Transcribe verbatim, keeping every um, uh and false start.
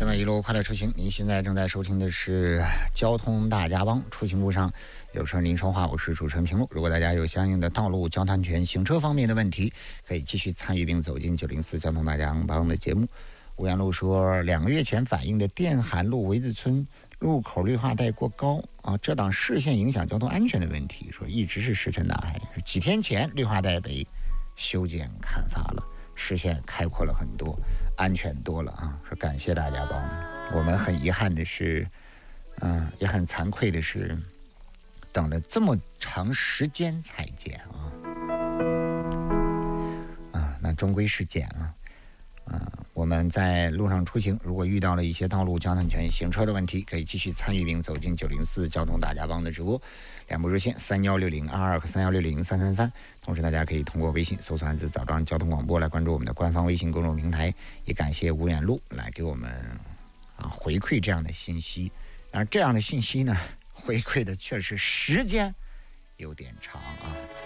外一路快乐出行，您现在正在收听的是交通大家帮，出行路上有车您说话，我是主持人平路。如果大家有相应的道路交通安全行车方面的问题，可以继续参与并走进九零四交通大家帮的节目。吴阳路说，两个月前反映的电涵路围子村路口绿化带过高啊，这档视线影响交通安全的问题，说一直是石沉大海。几天前绿化带被修剪砍伐了，视线开阔了很多，安全多了啊！说感谢大家帮。我们很遗憾的是，嗯、呃，也很惭愧的是，等了这么长时间才剪啊，啊，那终归是剪了。啊，我们在路上出行，如果遇到了一些道路交通安全行车的问题，可以继续参与并走进九零四交通大家帮的直播，两部热线三幺六零二二和三幺六零三三三。同时，大家可以通过微信搜索汉字“早上交通广播”来关注我们的官方微信公众平台。也感谢吴远路来给我们啊回馈这样的信息。而这样的信息呢，回馈的确实时间有点长啊。